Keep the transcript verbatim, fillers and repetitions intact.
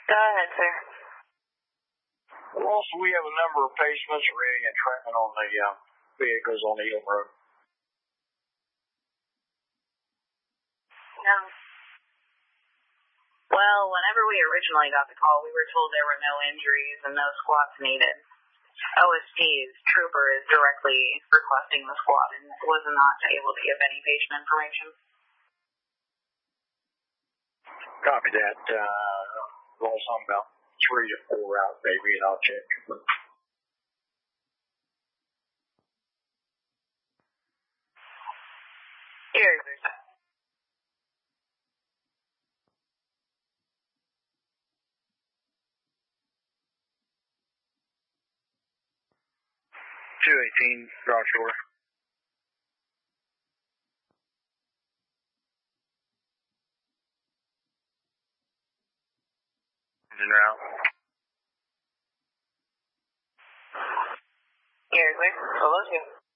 Go ahead, sir. Also, we have a number of patients ready and training on the uh, vehicles on the Elm Road. No. Well, whenever we originally got the call, we were told there were no injuries and no squats needed. O S P's trooper is directly requesting the squat and was not able to give any patient information. Copy that. Uh, roll something about three to four out, baby, and I'll check. Here, two eighteen, draw shore. En route. Here, where? Hello,